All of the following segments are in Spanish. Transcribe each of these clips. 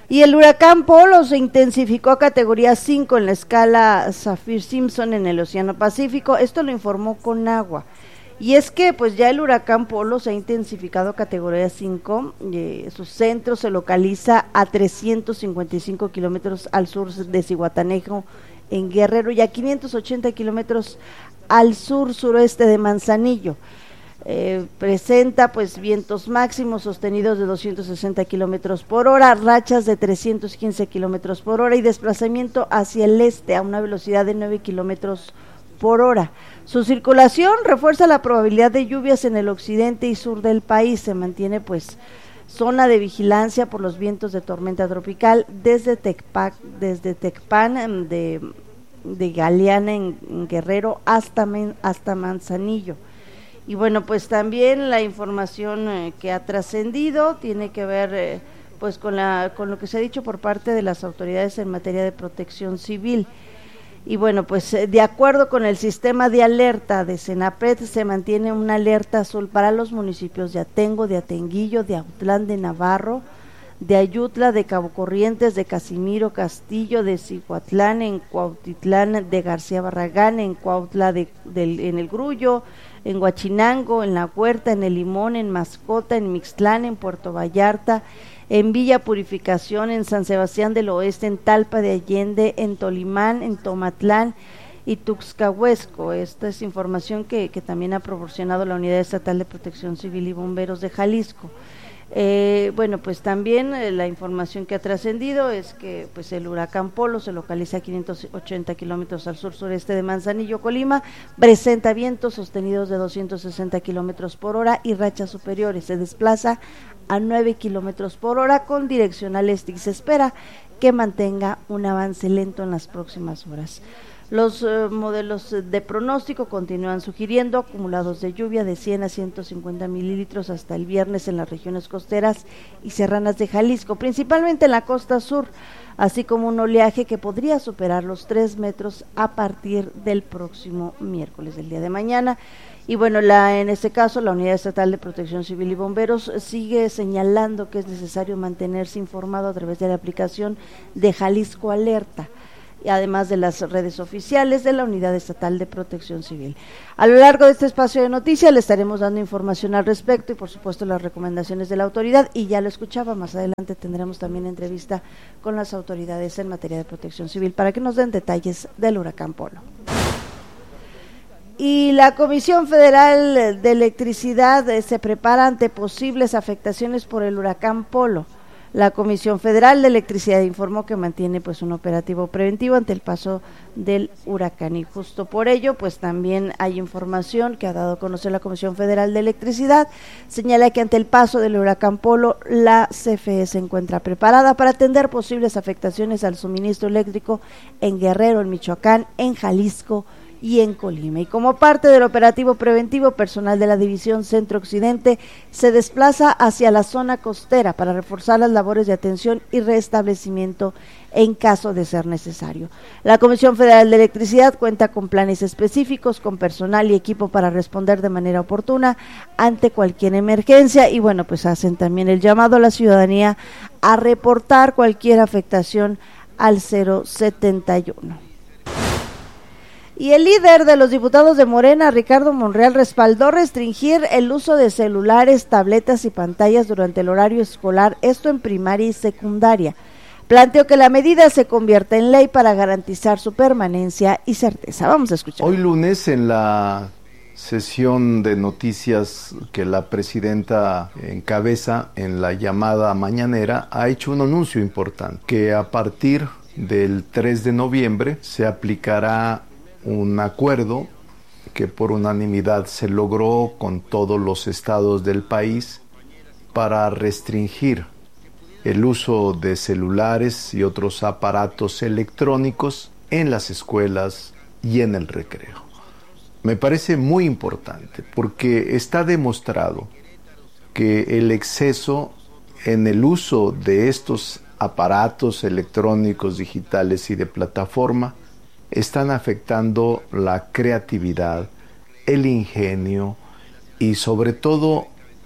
Y el huracán Polo se intensificó a categoría 5 en la escala Saffir-Simpson en el Océano Pacífico. Esto lo informó Conagua. Y es que pues ya el huracán Polo se ha intensificado a categoría 5, su centro se localiza a 355 kilómetros al sur de Zihuatanejo en Guerrero y a 580 kilómetros al sur-suroeste de Manzanillo. Presenta pues vientos máximos sostenidos de 260 kilómetros por hora, rachas de 315 kilómetros por hora y desplazamiento hacia el este a una velocidad de 9 kilómetros por hora. Su circulación refuerza la probabilidad de lluvias en el occidente y sur del país. Se mantiene pues zona de vigilancia por los vientos de tormenta tropical desde Tecpan de Galeana en Guerrero hasta Manzanillo. Y bueno, pues también la información que ha trascendido tiene que ver pues con lo que se ha dicho por parte de las autoridades en materia de protección civil. Y bueno, pues de acuerdo con el sistema de alerta de Senapred, se mantiene una alerta azul para los municipios de Atengo, de Atenguillo, de Autlán de Navarro, de Ayutla, de Cabo Corrientes, de Casimiro Castillo, de Cihuatlán, en Cuautitlán, de García Barragán, en Cuautla en el Grullo, en Huachinango, en La Huerta, en El Limón, en Mascota, en Mixtlán, en Puerto Vallarta, en Villa Purificación, en San Sebastián del Oeste, en Talpa de Allende, en Tolimán, en Tomatlán y Tuxcahuesco. Esta es información que también ha proporcionado la Unidad Estatal de Protección Civil y Bomberos de Jalisco. Bueno, pues también la información que ha trascendido es que pues el huracán Polo se localiza a 580 kilómetros al sur-sureste de Manzanillo, Colima, presenta vientos sostenidos de 260 kilómetros por hora y rachas superiores, se desplaza a 9 kilómetros por hora con dirección al este y se espera que mantenga un avance lento en las próximas horas. Los modelos de pronóstico continúan sugiriendo acumulados de lluvia de 100 a 150 mililitros hasta el viernes en las regiones costeras y serranas de Jalisco, principalmente en la costa sur, así como un oleaje que podría superar los 3 metros a partir del próximo miércoles, del día de mañana. Y bueno, en este caso la Unidad Estatal de Protección Civil y Bomberos sigue señalando que es necesario mantenerse informado a través de la aplicación de Jalisco Alerta, y además de las redes oficiales de la Unidad Estatal de Protección Civil. A lo largo de este espacio de noticias le estaremos dando información al respecto y por supuesto las recomendaciones de la autoridad, y ya lo escuchaba, más adelante tendremos también entrevista con las autoridades en materia de protección civil para que nos den detalles del huracán Polo. Y la Comisión Federal de Electricidad se prepara ante posibles afectaciones por el huracán Polo. La Comisión Federal de Electricidad informó que mantiene pues un operativo preventivo ante el paso del huracán, y justo por ello pues también hay información que ha dado a conocer la Comisión Federal de Electricidad. Señala que ante el paso del huracán Polo, la CFE se encuentra preparada para atender posibles afectaciones al suministro eléctrico en Guerrero, en Michoacán, en Jalisco y en Colima. Y como parte del operativo preventivo, personal de la División Centro Occidente se desplaza hacia la zona costera para reforzar las labores de atención y restablecimiento en caso de ser necesario. La Comisión Federal de Electricidad cuenta con planes específicos, con personal y equipo para responder de manera oportuna ante cualquier emergencia, y bueno, pues hacen también el llamado a la ciudadanía a reportar cualquier afectación al 071. Y el líder de los diputados de Morena, Ricardo Monreal, respaldó restringir el uso de celulares, tabletas y pantallas durante el horario escolar, esto en primaria y secundaria. Planteó que la medida se convierta en ley para garantizar su permanencia y certeza. Vamos a escuchar. Hoy lunes, en la sesión de noticias que la presidenta encabeza en la llamada mañanera, ha hecho un anuncio importante, que a partir del 3 de noviembre se aplicará un acuerdo que por unanimidad se logró con todos los estados del país para restringir el uso de celulares y otros aparatos electrónicos en las escuelas y en el recreo. Me parece muy importante porque está demostrado que el exceso en el uso de estos aparatos electrónicos, digitales y de plataforma están afectando la creatividad, el ingenio y sobre todo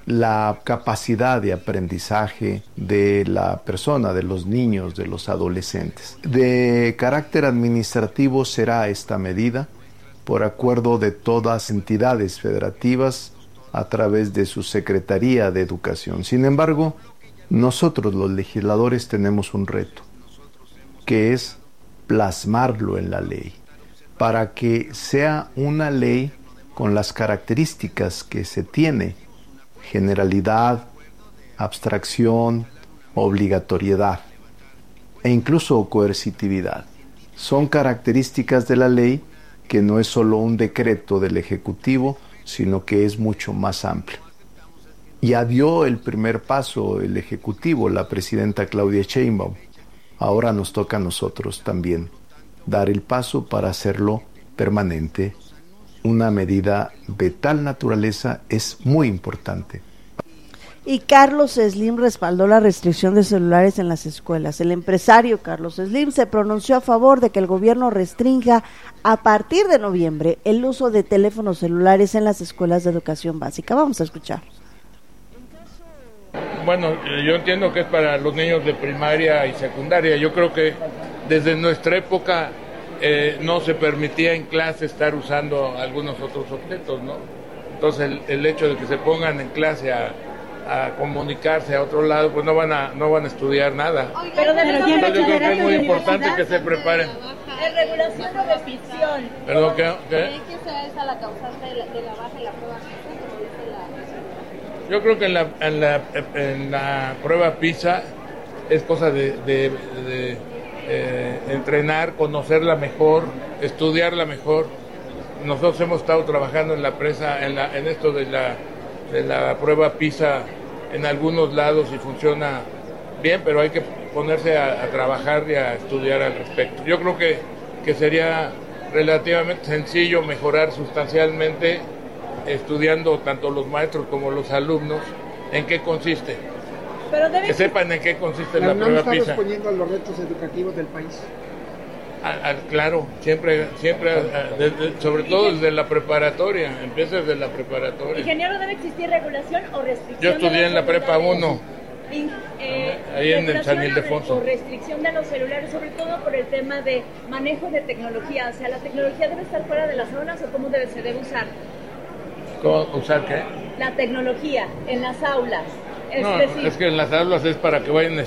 la capacidad de aprendizaje de la persona, de los niños, de los adolescentes. De carácter administrativo será esta medida por acuerdo de todas las entidades federativas a través de su Secretaría de Educación. Sin embargo, nosotros los legisladores tenemos un reto, que es plasmarlo en la ley, para que sea una ley con las características que se tiene: generalidad, abstracción, obligatoriedad e incluso coercitividad. Son características de la ley que no es solo un decreto del Ejecutivo, sino que es mucho más amplio. Ya dio el primer paso el Ejecutivo, la presidenta Claudia Sheinbaum. Ahora nos toca a nosotros también dar el paso para hacerlo permanente. Una medida de tal naturaleza es muy importante. Y Carlos Slim respaldó la restricción de celulares en las escuelas. El empresario Carlos Slim se pronunció a favor de que el gobierno restrinja a partir de noviembre el uso de teléfonos celulares en las escuelas de educación básica. Vamos a escuchar. Bueno, yo entiendo que es para los niños de primaria y secundaria. Yo creo que desde nuestra época no se permitía en clase estar usando algunos otros objetos, ¿no? Entonces el hecho de que se pongan en clase a comunicarse a otro lado, pues no van a estudiar nada. Pero yo creo que es muy importante que se preparen. ¿De regulación o de ficción? ¿Perdón, qué? ¿Cree que sea esa la causante de la baja de la prueba PISA, como dice la... Yo creo que en la prueba PISA es cosa de entrenar, conocerla mejor, estudiarla mejor. Nosotros hemos estado trabajando en la prensa, en esto de la prueba PISA en algunos lados y funciona bien, pero hay que ponerse a trabajar y a estudiar al respecto. Yo creo que sería relativamente sencillo mejorar sustancialmente estudiando tanto los maestros como los alumnos en qué consiste. Pero que sepan en qué consiste la prueba PISA. ¿Está respondiendo a los retos educativos del país? Claro, siempre sobre todo desde la preparatoria, empieza desde la preparatoria. Ingeniero, ¿debe existir regulación o restricción? Yo estudié en la prepa 1, ahí en San Ildefonso. O restricción de los celulares, sobre todo por el tema de manejo de tecnología, o sea, ¿la tecnología debe estar fuera de las aulas o cómo se debe usar? ¿Usar qué? La tecnología en las aulas. No, es que en las aulas es para que vayan